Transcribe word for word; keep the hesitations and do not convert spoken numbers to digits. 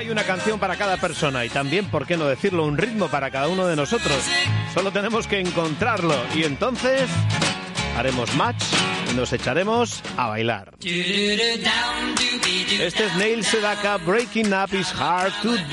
Hay una canción para cada persona y también, ¿por qué no decirlo?, un ritmo para cada uno de nosotros. Solo tenemos que encontrarlo y entonces haremos match y nos echaremos a bailar. Este es Neil Sedaka, Breaking Up is Hard to Do.